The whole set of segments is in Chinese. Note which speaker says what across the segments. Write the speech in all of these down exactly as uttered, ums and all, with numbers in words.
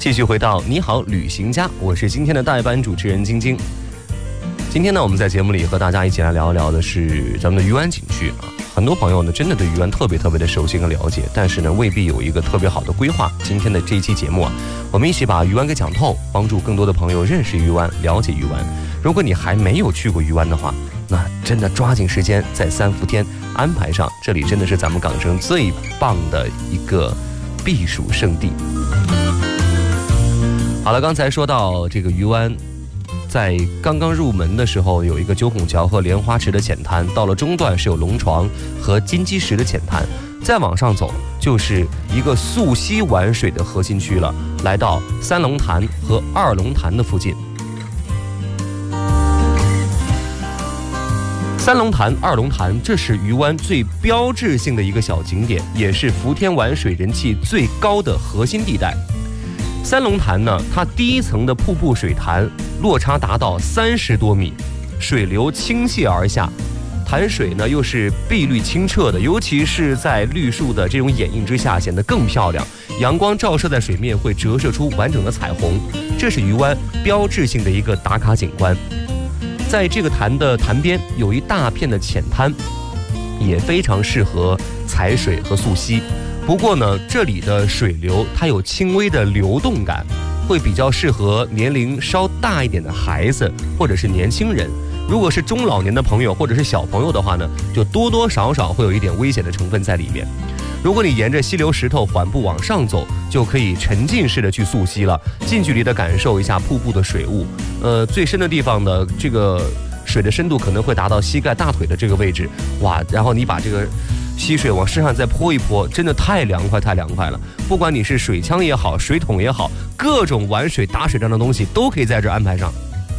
Speaker 1: 继续回到你好旅行家，我是今天的代班主持人晶晶。今天呢，我们在节目里和大家一起来聊一聊的是咱们的鱼湾景区啊。很多朋友呢，真的对鱼湾特别特别的熟悉和了解，但是呢，未必有一个特别好的规划。今天的这一期节目啊，我们一起把鱼湾给讲透，帮助更多的朋友认识鱼湾，了解鱼湾。如果你还没有去过鱼湾的话，那真的抓紧时间在三伏天安排上，这里真的是咱们港城最棒的一个避暑胜地。好了，刚才说到这个鱼湾，在刚刚入门的时候有一个九孔桥和莲花池的浅滩，到了中段是有龙床和金鸡石的浅滩，再往上走就是一个溯溪玩水的核心区了，来到三龙潭和二龙潭的附近。三龙潭、二龙潭，这是鱼湾最标志性的一个小景点，也是伏天玩水人气最高的核心地带。三龙潭呢，它第一层的瀑布水潭落差达到三十多米，水流倾泻而下，潭水呢又是碧绿清澈的，尤其是在绿树的这种掩映之下，显得更漂亮。阳光照射在水面，会折射出完整的彩虹，这是鱼湾标志性的一个打卡景观。在这个潭的潭边有一大片的浅滩，也非常适合踩水和溯溪。不过呢，这里的水流它有轻微的流动感，会比较适合年龄稍大一点的孩子或者是年轻人。如果是中老年的朋友或者是小朋友的话呢，就多多少少会有一点危险的成分在里面。如果你沿着溪流石头缓步往上走，就可以沉浸式的去溯溪了，近距离的感受一下瀑布的水雾。呃，最深的地方呢，这个水的深度可能会达到膝盖大腿的这个位置，哇！然后你把这个溪水往身上再泼一泼，真的太凉快太凉快了。不管你是水枪也好，水桶也好，各种玩水打水仗的东西都可以在这儿安排上。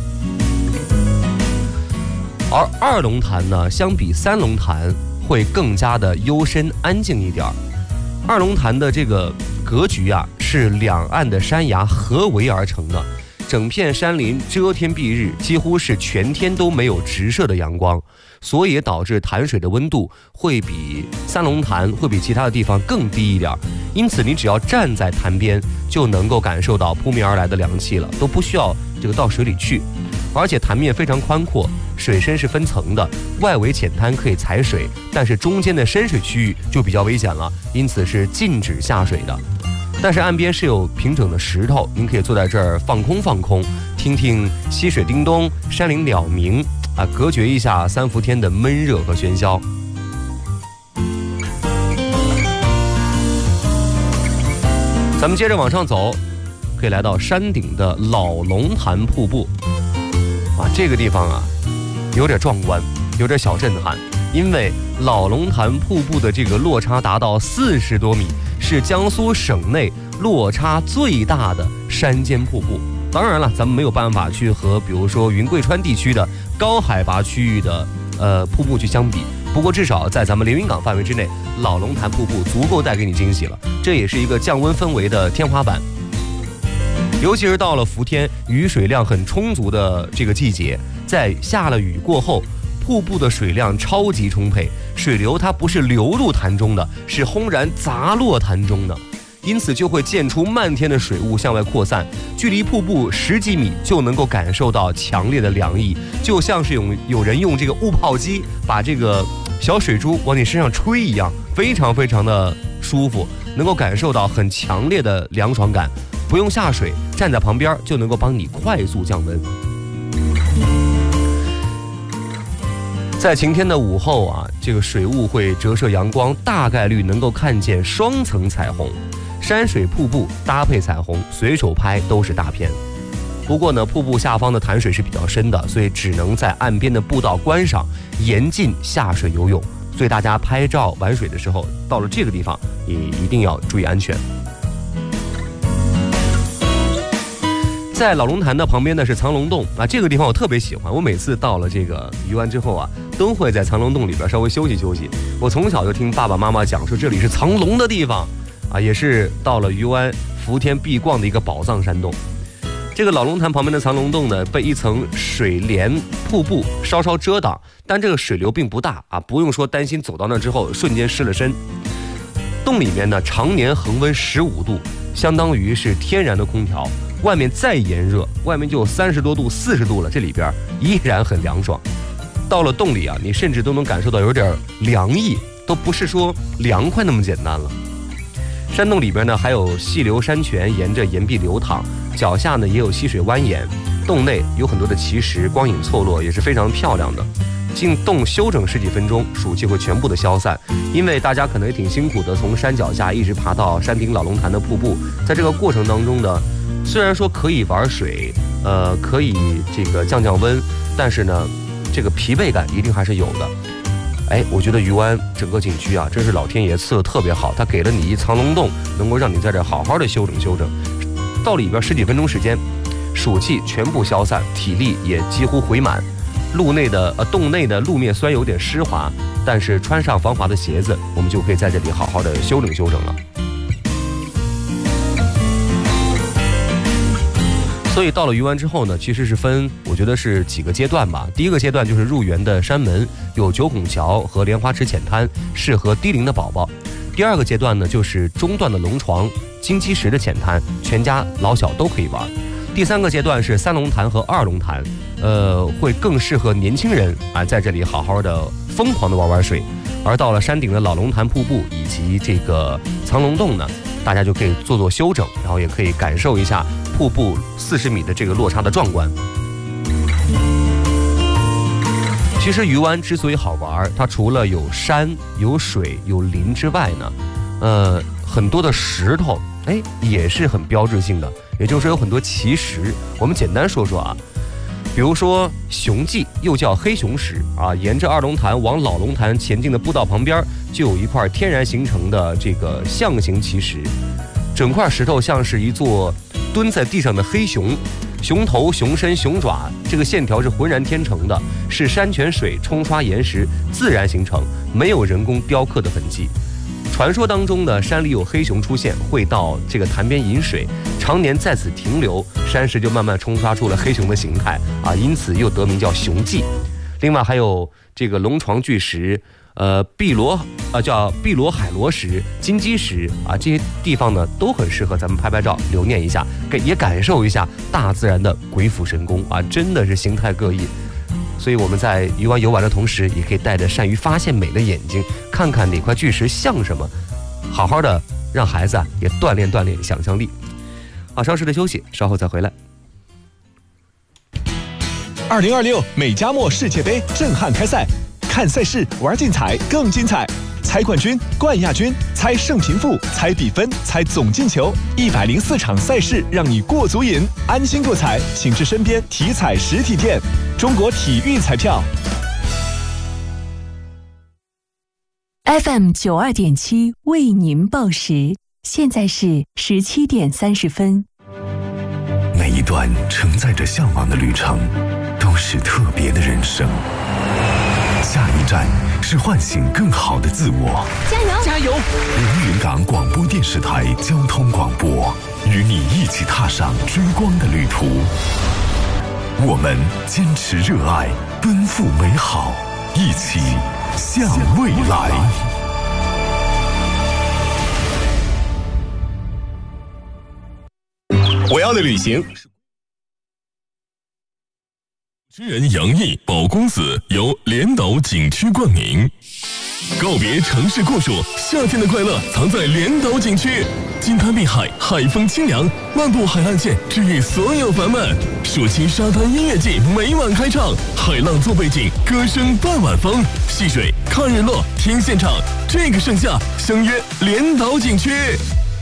Speaker 1: 而二龙潭呢，相比三龙潭会更加的幽深安静一点。二龙潭的这个格局啊，是两岸的山崖合围而成的，整片山林遮天蔽日，几乎是全天都没有直射的阳光，所以导致潭水的温度会比三龙潭会比其他的地方更低一点。因此你只要站在潭边就能够感受到扑面而来的凉气了，都不需要这个到水里去。而且潭面非常宽阔，水深是分层的，外围浅滩可以踩水，但是中间的深水区域就比较危险了，因此是禁止下水的。但是岸边是有平整的石头，您可以坐在这儿放空放空，听听溪水叮咚，山林鸟鸣啊，隔绝一下三伏天的闷热和喧嚣。咱们接着往上走，可以来到山顶的老龙潭瀑布啊，这个地方啊有点壮观，有点小震撼，因为老龙潭瀑布的这个落差达到四十多米，是江苏省内落差最大的山间瀑布。当然了，咱们没有办法去和比如说云贵川地区的高海拔区域的呃瀑布去相比，不过至少在咱们连云港范围之内，老龙潭瀑布足够带给你惊喜了，这也是一个降温氛围的天花板。尤其是到了伏天，雨水量很充足的这个季节，在下了雨过后，瀑布的水量超级充沛，水流它不是流入潭中的，是轰然砸落潭中的，因此就会溅出漫天的水雾向外扩散，距离瀑布十几米就能够感受到强烈的凉意，就像是有有人用这个雾泡机把这个小水珠往你身上吹一样，非常非常的舒服，能够感受到很强烈的凉爽感，不用下水，站在旁边就能够帮你快速降温。在晴天的午后啊，这个水雾会折射阳光，大概率能够看见双层彩虹，山水瀑布搭配彩虹，随手拍都是大片。不过呢，瀑布下方的潭水是比较深的，所以只能在岸边的步道观赏，严禁下水游泳。所以大家拍照玩水的时候，到了这个地方也一定要注意安全。在老龙潭的旁边呢是藏龙洞啊，这个地方我特别喜欢。我每次到了这个鱼湾之后啊，都会在藏龙洞里边稍微休息休息。我从小就听爸爸妈妈讲说这里是藏龙的地方啊，也是到了鱼湾伏天必逛的一个宝藏山洞。这个老龙潭旁边的藏龙洞呢，被一层水帘瀑布稍稍遮挡，但这个水流并不大啊，不用说担心走到那之后瞬间湿了身。洞里面呢常年恒温十五度， 相当于是天然的空调，外面再炎热，外面就三十多度、四十度了，这里边依然很凉爽。到了洞里啊，你甚至都能感受到有点凉意，都不是说凉快那么简单了。山洞里边呢，还有细流山泉沿着岩壁流淌，脚下呢也有溪水蜿蜒，洞内有很多的奇石，光影错落，也是非常漂亮的。进洞休整十几分钟，暑气会全部的消散，因为大家可能也挺辛苦的，从山脚下一直爬到山顶老龙潭的瀑布，在这个过程当中呢，虽然说可以玩水，呃，可以这个降降温，但是呢，这个疲惫感一定还是有的。哎，我觉得鱼湾整个景区啊，真是老天爷赐的特别好，他给了你一藏龙洞，能够让你在这好好的休整休整。到里边十几分钟时间，暑气全部消散，体力也几乎回满。路内的呃洞内的路面虽然有点湿滑，但是穿上防滑的鞋子，我们就可以在这里好好的休整休整了。所以到了鱼湾之后呢，其实是分我觉得是几个阶段吧。第一个阶段就是入园的山门，有九孔桥和莲花池浅滩，适合低龄的宝宝。第二个阶段呢，就是中段的龙床、金鸡石的浅滩，全家老小都可以玩。第三个阶段是三龙潭和二龙潭，呃，会更适合年轻人啊，在这里好好的疯狂的玩玩水。而到了山顶的老龙潭瀑布以及这个藏龙洞呢，大家就可以做做休整，然后也可以感受一下瀑布四十米的这个落差的壮观。其实鱼湾之所以好玩，它除了有山、有水、有林之外呢，呃，很多的石头，哎，也是很标志性的。也就是说，有很多奇石，我们简单说说啊。比如说熊迹，又叫黑熊石啊，沿着二龙潭往老龙潭前进的步道旁边，就有一块天然形成的这个象形奇石，整块石头像是一座蹲在地上的黑熊，熊头、熊身、熊爪，这个线条是浑然天成的，是山泉水冲刷岩石自然形成，没有人工雕刻的痕迹。传说当中呢，山里有黑熊出现，会到这个潭边饮水，常年在此停留，山石就慢慢冲刷出了黑熊的形态啊，因此又得名叫熊迹。另外还有这个龙床巨石，呃，碧螺啊叫碧螺海螺石、金鸡石啊，这些地方呢都很适合咱们拍拍照留念一下，给也感受一下大自然的鬼斧神工啊，真的是形态各异。所以我们在鱼湾游玩的同时，也可以带着善于发现美的眼睛，看看哪块巨石像什么，好好的让孩子啊也锻炼锻炼想象力。好，稍事的休息，稍后再回来。
Speaker 2: 二零二六美加墨世界杯震撼开赛，看赛事玩竞彩更精彩。猜冠军、冠亚军，猜胜平负，猜比分，猜总进球，一百零四场赛事让你过足瘾。安心购彩，请至身边体彩实体店。中国体育彩票
Speaker 3: F M 九二点七为您报时，现在是十七点三十分。
Speaker 4: 每一段承载着向往的旅程，都是特别的人生。下一站是唤醒更好的自我。
Speaker 5: 加油！
Speaker 2: 加油！
Speaker 4: 连云港广播电视台交通广播，与你一起踏上追光的旅途。我们坚持热爱，奔赴美好，一起向未来。
Speaker 6: 我要的旅行。
Speaker 7: 主持人杨毅、宝公子由连岛景区冠名，告别城市酷暑，夏天的快乐藏在连岛景区。金滩碧海，海风清凉，漫步海岸线，治愈所有烦闷。暑期沙滩音乐季每晚开唱，海浪做背景，歌声伴晚风，戏水看日落听现场。这个盛夏，相约连岛景区。